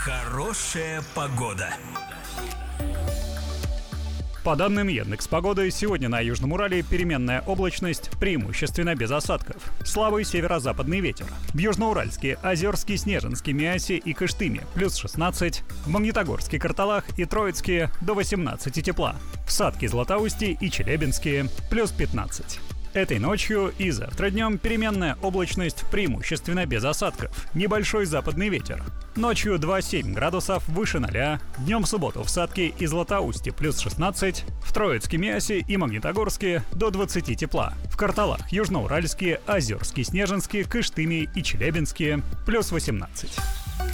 Хорошая погода. По данным Яндекс.Погоды, сегодня на Южном Урале переменная облачность, преимущественно без осадков. Слабый северо-западный ветер. В Южноуральске, Озерске, Снежинске, Миасе и Кыштыме плюс 16, в Магнитогорске, Карталах и Троицке до 18 тепла. В Сатке, Златоусте и Челябинске плюс 15. Этой ночью и завтра днем переменная облачность, преимущественно без осадков. Небольшой западный ветер. Ночью 2-7 градусов выше 0. Днем в субботу в Сатке и Златоусте плюс 16. В Троицке, Миасе и Магнитогорске до 20 тепла. В Карталах, Южноуральске, Озерске, Снежинске, Кыштыме и Челябинске плюс 18.